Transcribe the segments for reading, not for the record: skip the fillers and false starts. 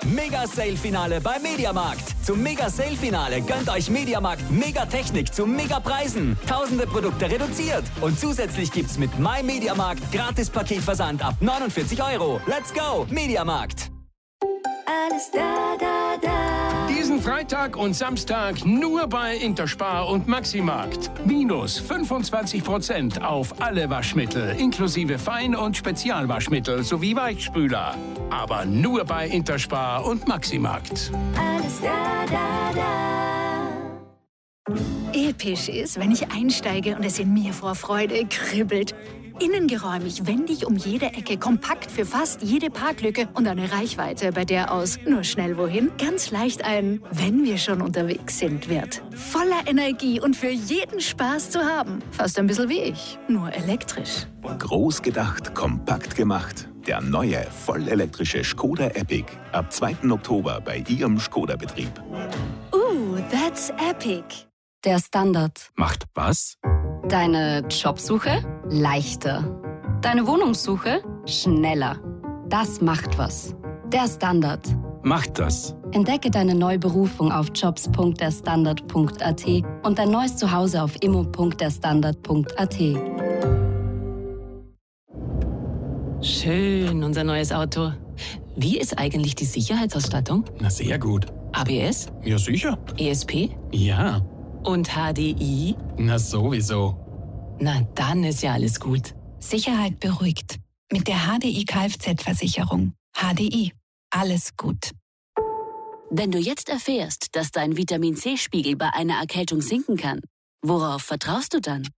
Mega-Sale-Finale bei Mediamarkt. Zum Mega-Sale-Finale gönnt euch Mediamarkt Megatechnik zu Megapreisen. Tausende Produkte reduziert. Und zusätzlich gibt's mit MyMediamarkt Gratis-Paketversand ab 49 €. Let's go, Mediamarkt. Alles da, da, da. Diesen Freitag und Samstag nur bei Interspar und Maximarkt. Minus 25% auf alle Waschmittel, inklusive Fein- und Spezialwaschmittel sowie Weichspüler. Aber nur bei Interspar und Maximarkt. Alles da, da, da. Episch ist, wenn ich einsteige und es in mir vor Freude kribbelt. Innengeräumig, wendig um jede Ecke, kompakt für fast jede Parklücke und eine Reichweite, bei der aus nur schnell wohin ganz leicht ein "Wenn wir schon unterwegs sind" wird. Voller Energie und für jeden Spaß zu haben. Fast ein bisschen wie ich, nur elektrisch. Groß gedacht, kompakt gemacht. Der neue, vollelektrische Škoda Epic. Ab 2. Oktober bei Ihrem Škoda-Betrieb. That's epic. Der Standard. Macht was? Deine Jobsuche leichter. Deine Wohnungssuche schneller. Das macht was. Der Standard. Macht das. Entdecke deine neue Berufung auf jobs.derstandard.at und dein neues Zuhause auf immo.derstandard.at. Schön, unser neues Auto. Wie ist eigentlich die Sicherheitsausstattung? Na, sehr gut. ABS? Ja, sicher. ESP? Ja. Und HDI? Na, sowieso. Na, dann ist ja alles gut. Sicherheit beruhigt. Mit der HDI Kfz-Versicherung. HDI. Alles gut. Wenn du jetzt erfährst, dass dein Vitamin-C-Spiegel bei einer Erkältung sinken kann, worauf vertraust du dann?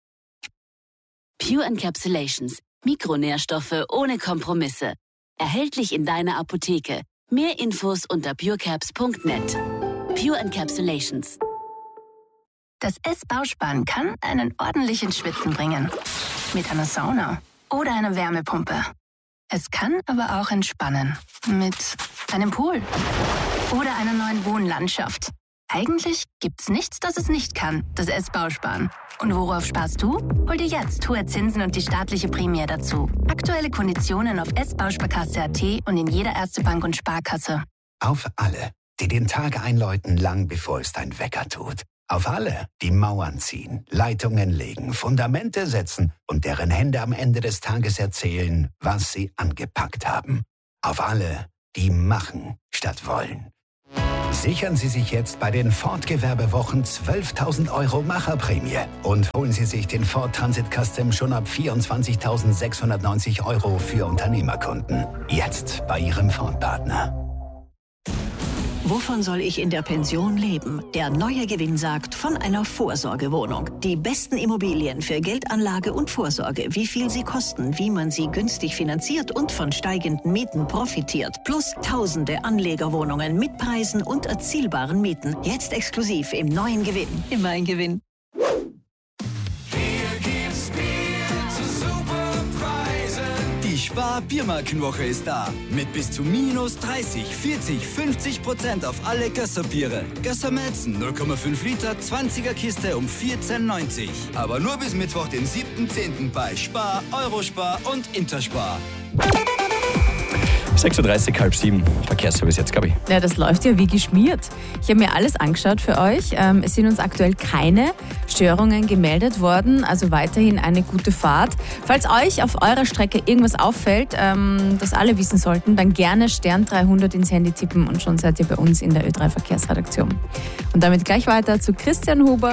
Pure Encapsulations. Mikronährstoffe ohne Kompromisse. Erhältlich in deiner Apotheke. Mehr Infos unter purecaps.net. Pure Encapsulations. Das S-Bausparen kann einen ordentlichen Schwitzen bringen. Mit einer Sauna oder einer Wärmepumpe. Es kann aber auch entspannen. Mit einem Pool oder einer neuen Wohnlandschaft. Eigentlich gibt's nichts, das es nicht kann, das S-Bausparen. Und worauf sparst du? Hol dir jetzt hohe Zinsen und die staatliche Prämie dazu. Aktuelle Konditionen auf s-bausparkasse.at und in jeder Erste Bank und Sparkasse. Auf alle, die den Tag einläuten, lang bevor es dein Wecker tut. Auf alle, die Mauern ziehen, Leitungen legen, Fundamente setzen und deren Hände am Ende des Tages erzählen, was sie angepackt haben. Auf alle, die machen statt wollen. Sichern Sie sich jetzt bei den Ford-Gewerbewochen 12.000 € Macherprämie und holen Sie sich den Ford Transit Custom schon ab 24.690 € für Unternehmerkunden. Jetzt bei Ihrem Ford-Partner. Wovon soll ich in der Pension leben? Der neue Gewinn sagt von einer Vorsorgewohnung. Die besten Immobilien für Geldanlage und Vorsorge, wie viel sie kosten, wie man sie günstig finanziert und von steigenden Mieten profitiert. Plus tausende Anlegerwohnungen mit Preisen und erzielbaren Mieten. Jetzt exklusiv im neuen Gewinn. Im Mein Gewinn. Die Spar-Biermarkenwoche ist da. Mit bis zu minus 30, 40, 50% auf alle Gösser-Biere. Gösser Malzen 0,5 Liter, 20er Kiste um 14,90. Aber nur bis Mittwoch, den 7.10. bei Spar, Eurospar und Interspar. 6:30 Uhr, 6:30, Verkehrsservice jetzt, Gabi. Ja, das läuft ja wie geschmiert. Ich habe mir alles angeschaut für euch. Es sind uns aktuell keine Störungen gemeldet worden, also weiterhin eine gute Fahrt. Falls euch auf eurer Strecke irgendwas auffällt, das alle wissen sollten, dann gerne Stern 300 ins Handy tippen und schon seid ihr bei uns in der Ö3 Verkehrsredaktion. Und damit gleich weiter zu Christian Huber.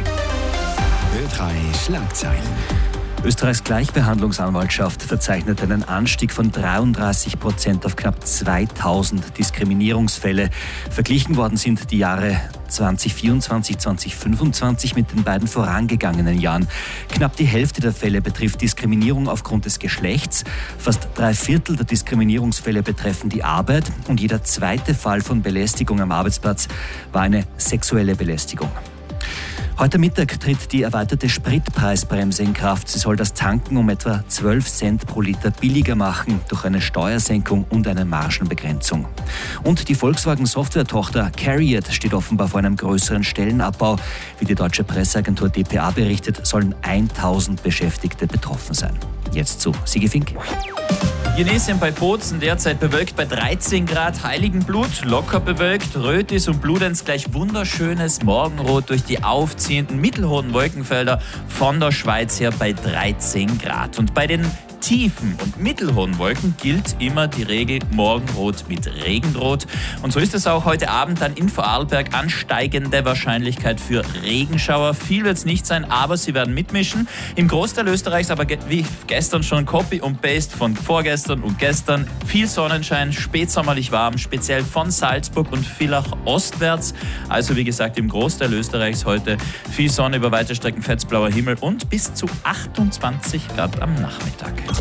Ö3 Schlagzeilen. Österreichs Gleichbehandlungsanwaltschaft verzeichnet einen Anstieg von 33% auf knapp 2000 Diskriminierungsfälle. Verglichen worden sind die Jahre 2024, 2025 mit den beiden vorangegangenen Jahren. Knapp die Hälfte der Fälle betrifft Diskriminierung aufgrund des Geschlechts. Fast 3/4 der Diskriminierungsfälle betreffen die Arbeit und jeder zweite Fall von Belästigung am Arbeitsplatz war eine sexuelle Belästigung. Heute Mittag tritt die erweiterte Spritpreisbremse in Kraft. Sie soll das Tanken um etwa 12 Cent pro Liter billiger machen durch eine Steuersenkung und eine Margenbegrenzung. Und die Volkswagen-Software-Tochter CARIAD steht offenbar vor einem größeren Stellenabbau. Wie die deutsche Presseagentur dpa berichtet, sollen 1000 Beschäftigte betroffen sein. Jetzt zu Sigi Fink. Jenesien bei Bozen derzeit bewölkt bei 13 Grad, Heiligenblut locker bewölkt, Rötis und Bludenz gleich wunderschönes Morgenrot durch die aufziehenden mittelhohen Wolkenfelder von der Schweiz her bei 13 Grad. Und bei den tiefen und mittelhohen Wolken gilt immer die Regel Morgenrot mit Regendroht. Und so ist es auch heute Abend dann in Vorarlberg ansteigende Wahrscheinlichkeit für Regenschauer. Viel wird es nicht sein, aber sie werden mitmischen. Im Großteil Österreichs aber wie gestern schon Copy und Paste von vorgestern und gestern. Viel Sonnenschein, spätsommerlich warm, speziell von Salzburg und Villach ostwärts. Also wie gesagt, im Großteil Österreichs heute viel Sonne über weite Strecken, fetzblauer Himmel und bis zu 28 Grad am Nachmittag.